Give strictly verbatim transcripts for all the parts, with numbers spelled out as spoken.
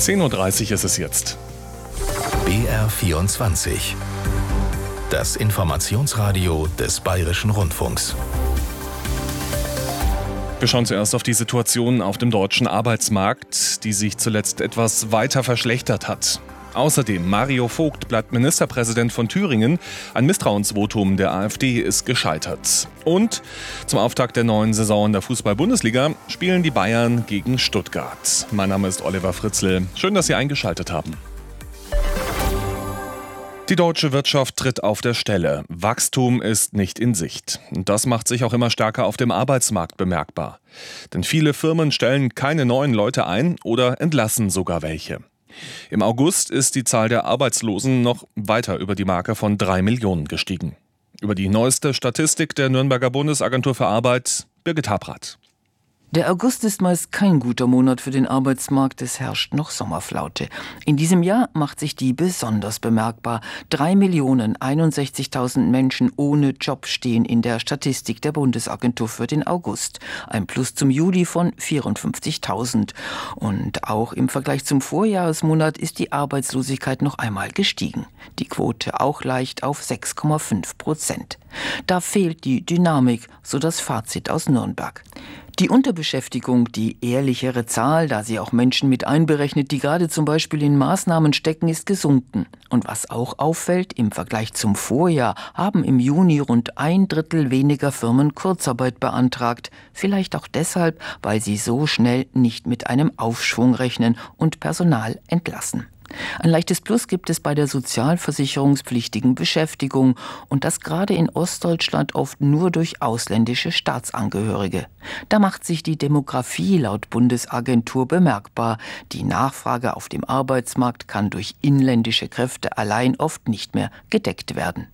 zehn Uhr dreißig ist es jetzt. B R vierundzwanzig. Das Informationsradio des Bayerischen Rundfunks. Wir schauen zuerst auf die Situation auf dem deutschen Arbeitsmarkt, die sich zuletzt etwas weiter verschlechtert hat. Außerdem, Mario Vogt bleibt Ministerpräsident von Thüringen. Ein Misstrauensvotum der AfD ist gescheitert. Und zum Auftakt der neuen Saison der Fußball-Bundesliga spielen die Bayern gegen Stuttgart. Mein Name ist Oliver Fritzl. Schön, dass Sie eingeschaltet haben. Die deutsche Wirtschaft tritt auf der Stelle. Wachstum ist nicht in Sicht. Und das macht sich auch immer stärker auf dem Arbeitsmarkt bemerkbar. Denn viele Firmen stellen keine neuen Leute ein oder entlassen sogar welche. Im August ist die Zahl der Arbeitslosen noch weiter über die Marke von drei Millionen gestiegen. Über die neueste Statistik der Nürnberger Bundesagentur für Arbeit, Birgit Habrath. Der August ist meist kein guter Monat für den Arbeitsmarkt, es herrscht noch Sommerflaute. In diesem Jahr macht sich die besonders bemerkbar. drei Millionen einundsechzigtausend Menschen ohne Job stehen in der Statistik der Bundesagentur für den August. Ein Plus zum Juli von vierundfünfzigtausend. Und auch im Vergleich zum Vorjahresmonat ist die Arbeitslosigkeit noch einmal gestiegen. Die Quote auch leicht auf sechs Komma fünf Prozent. Da fehlt die Dynamik, so das Fazit aus Nürnberg. Die Unterbeschäftigung, die ehrlichere Zahl, da sie auch Menschen mit einberechnet, die gerade zum Beispiel in Maßnahmen stecken, ist gesunken. Und was auch auffällt, im Vergleich zum Vorjahr haben im Juni rund ein Drittel weniger Firmen Kurzarbeit beantragt. Vielleicht auch deshalb, weil sie so schnell nicht mit einem Aufschwung rechnen und Personal entlassen. Ein leichtes Plus gibt es bei der sozialversicherungspflichtigen Beschäftigung und das gerade in Ostdeutschland oft nur durch ausländische Staatsangehörige. Da macht sich die Demografie laut Bundesagentur bemerkbar. Die Nachfrage auf dem Arbeitsmarkt kann durch inländische Kräfte allein oft nicht mehr gedeckt werden.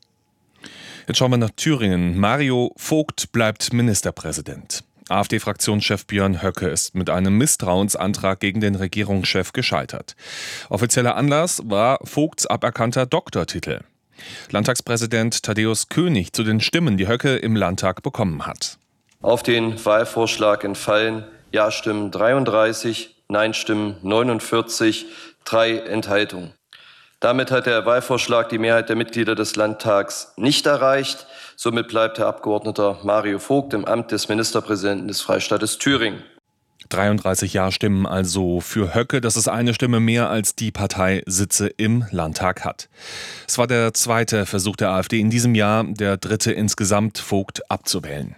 Jetzt schauen wir nach Thüringen. Mario Vogt bleibt Ministerpräsident. AfD-Fraktionschef Björn Höcke ist mit einem Misstrauensantrag gegen den Regierungschef gescheitert. Offizieller Anlass war Vogts aberkannter Doktortitel. Landtagspräsident Thaddäus König zu den Stimmen, die Höcke im Landtag bekommen hat. Auf den Wahlvorschlag entfallen Ja-Stimmen dreiunddreißig, Nein-Stimmen neunundvierzig, drei Enthaltungen. Damit hat der Wahlvorschlag die Mehrheit der Mitglieder des Landtags nicht erreicht. Somit bleibt Herr Abgeordneter Mario Vogt im Amt des Ministerpräsidenten des Freistaates Thüringen. dreiunddreißig Ja-Stimmen also für Höcke. Das ist eine Stimme mehr, als die Partei Sitze im Landtag hat. Es war der zweite Versuch der AfD in diesem Jahr, der dritte insgesamt, Vogt abzuwählen.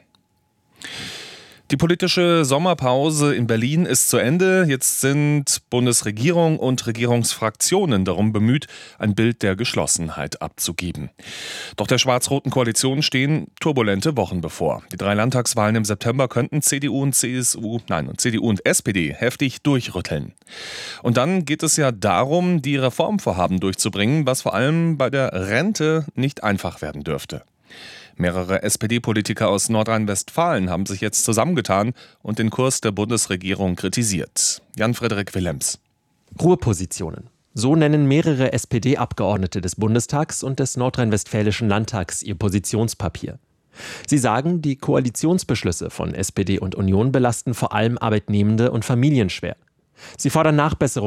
Die politische Sommerpause in Berlin ist zu Ende. Jetzt sind Bundesregierung und Regierungsfraktionen darum bemüht, ein Bild der Geschlossenheit abzugeben. Doch der schwarz-roten Koalition stehen turbulente Wochen bevor. Die drei Landtagswahlen im September könnten C D U und C S U, nein, und C D U und S P D heftig durchrütteln. Und dann geht es ja darum, die Reformvorhaben durchzubringen, was vor allem bei der Rente nicht einfach werden dürfte. Mehrere S P D-Politiker aus Nordrhein-Westfalen haben sich jetzt zusammengetan und den Kurs der Bundesregierung kritisiert. Jan-Frederik Willems. Ruhepositionen. So nennen mehrere S P D-Abgeordnete des Bundestags und des Nordrhein-Westfälischen Landtags ihr Positionspapier. Sie sagen, die Koalitionsbeschlüsse von S P D und Union belasten vor allem Arbeitnehmende und Familien schwer. Sie fordern Nachbesserungen